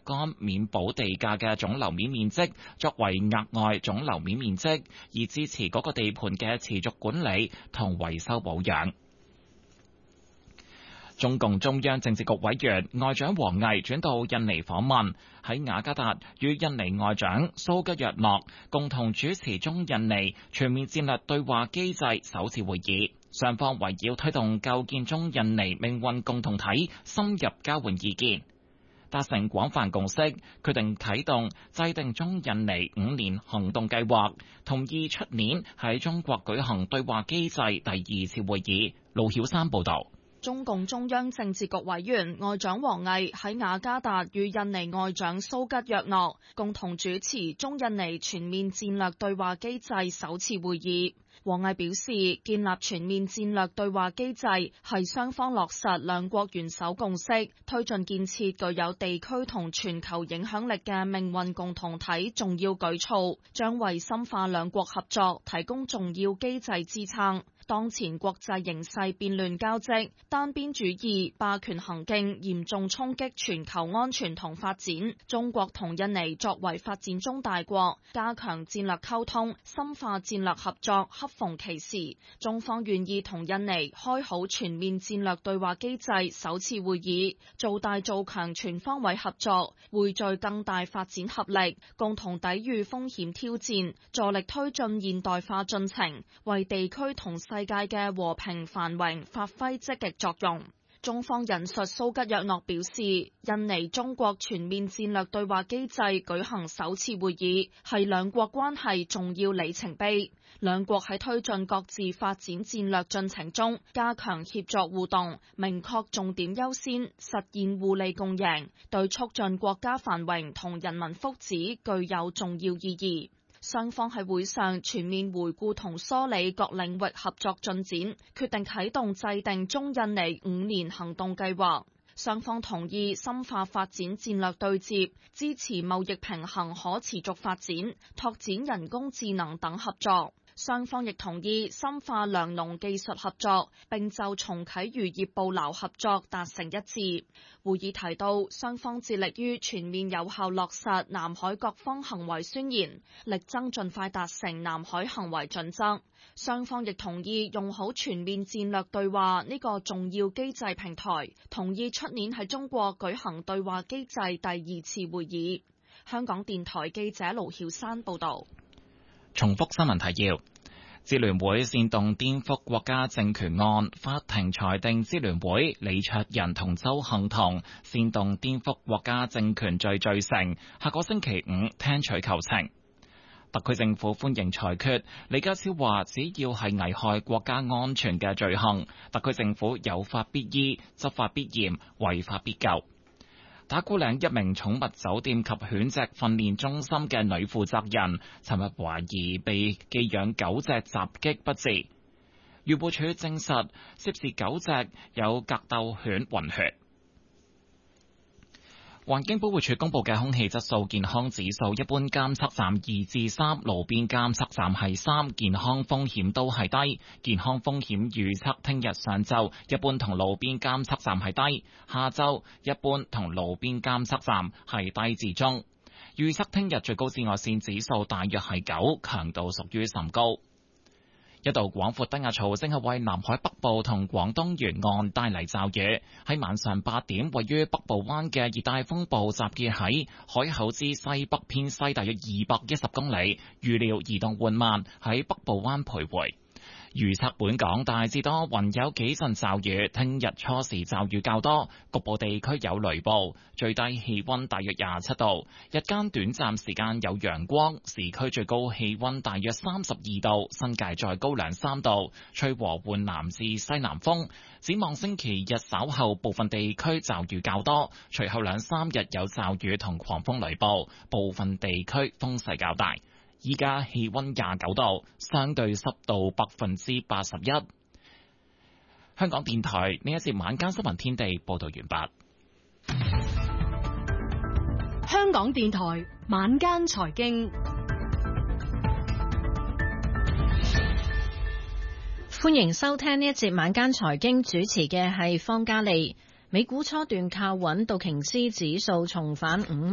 干免補地價嘅總樓面面積作為額外總樓面面積，以支持嗰個地盤嘅持續管理同維修保養。中共中央政治局委員外長王毅轉到印尼訪問，喺雅加達與印尼外長蘇吉若諾共同主持中印尼全面戰略對話機制首次會議，雙方圍繞推動構建中印尼命運共同體深入交換意見，達成廣泛共識，決定啟動制定中印尼5年行動計劃，同意出年喺中國舉行對話機制第2次會議。盧曉山報導。 中共中央政治局委員外長王毅喺雅加達與印尼外長蘇吉若諾共同主持中印尼全面戰略對話機制首次會議。王毅表示，建立全面戰略對話機制係雙方落實兩國元首共識，推進建設具有地區同全球影響力嘅命運共同體重要舉措，將為深化兩國合作提供重要機制支撐。當前國際形勢變亂交織，單邊主義、霸權行徑嚴重衝擊全球安全同發展。中國同印尼作為發展中大國，加強戰略溝通、深化戰略合作，恰逢其時。中方願意同印尼開好全面戰略對話機制首次會議，做大做強全方位合作，匯聚更大發展合力，共同抵禦風險挑戰，助力推進現代化進程，為地區同世界嘅和平繁榮發揮積極作用。中方引述蘇吉若諾表示，印尼中國全面戰略對話機制舉行首次會議，係兩國關係重要里程碑。兩國喺推進各自發展戰略進程中，加強協作互動，明確重點優先，實現互利共贏，對促進國家繁榮同人民福祉具有重要意義。雙方喺會上全面回顧同梳理各領域合作進展，決定啟動制定中印尼5年行動計劃。雙方同意深化發展戰略對接，支持貿易平衡可持續發展，拓展人工智能等合作。雙方亦同意深化糧農技術合作，並就重啟漁業捕撈合作達成一致。會議提到，雙方致力於全面有效落實南海各方行為宣言，力爭盡快達成南海行為準則。雙方亦同意用好全面戰略對話呢個重要機制平台，同意出年喺中國舉行對話機制第2次會議。香港電台記者盧曉山報導。 重複新聞提要：支聯會煽動顛覆國家政權案，法庭裁定支聯會李卓人同鄒幸彤煽動顛覆國家政權罪罪成，下個星期5聽取求情。特區政府歡迎裁決，李家超話只要係危害國家安全嘅罪行，特區政府有法必依，執法必嚴，違法必究。打鼓嶺一名寵物酒店及犬隻訓練中心嘅女負責人，尋日懷疑被寄養狗隻襲擊不治。漁護署證實涉事狗隻有格鬥犬暈血。環境保護署公布嘅空氣質素健康指數，一般監測站2至3，路邊監測站係3，健康風險都係低。健康風險預測聽日上晝一般同路邊監測站係低，下晝一般同路邊監測站係低至中。預測聽日最高紫外線指數大約係9，強度屬於甚高。一道廣闊低壓槽正係為南海北部同廣東沿岸帶嚟驟雨。喺晚上8點，位於北部灣嘅熱帶風暴集結喺海口之西北偏西大約210公里，預料移動緩慢，喺北部灣徘徊。預測本港大致多雲，有幾陣驟雨。聽日初時驟雨較多，局部地區有雷暴。最低氣溫大約27度，日間短暫時間有陽光。市區最高氣溫大約32度，新界再高2-3度。吹和緩南至西南風。展望星期日稍後部分地區驟雨較多，隨後2-3日有驟雨同狂風雷暴，部分地區風勢較大。依家氣溫29度，相對濕度81%。香港電台呢一節晚間新聞天地報道完畢。 香港電台晚間財經，歡迎收聽呢一節晚間財經，主持嘅係方嘉利。美股初段靠穩，道瓊斯指數重返5